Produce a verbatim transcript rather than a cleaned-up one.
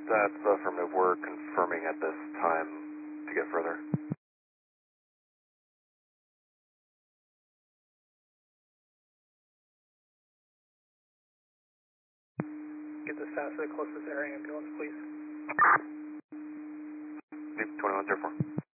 That's the affirmative. We're confirming at this time to get further. Get this fast to the closest air ambulance, please. Deep twenty-one zero four.